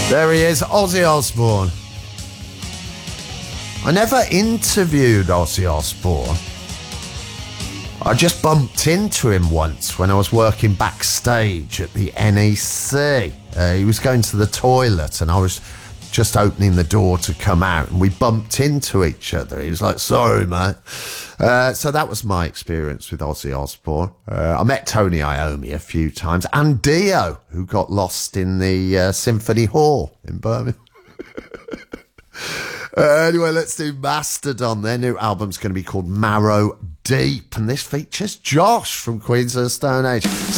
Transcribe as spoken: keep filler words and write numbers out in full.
There he is, Ozzy Osbourne. I never interviewed Ozzy Osbourne. I just bumped into him once when I was working backstage at the N E C. Uh, he was going to the toilet and I was just opening the door to come out and we bumped into each other. He was like, sorry, mate. Uh, so that was my experience with Ozzy Osbourne. Uh, I met Tony Iommi a few times and Dio, who got lost in the uh, Symphony Hall in Birmingham. uh, anyway, let's do Mastodon. Their new album's going to be called Marrow Deep, and this features Josh from Queens of the Stone Age.